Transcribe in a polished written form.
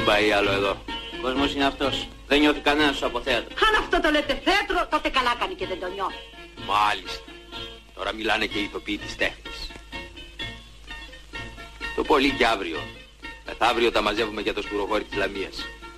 πάει άλλο εδώ. Ο κόσμος είναι αυτός. Δεν νιώθει κανένας από θέατρο. Αν αυτό το λέτε θέατρο, τότε καλά κάνει και δεν το νιώθει. Μάλιστα. Τώρα μιλάνε και οι ηθοποιοί της τέχνης. Το πολύ και αύριο. Μεθαύριο τα μαζεύουμε για το σκουροχώρι της Λαμίας.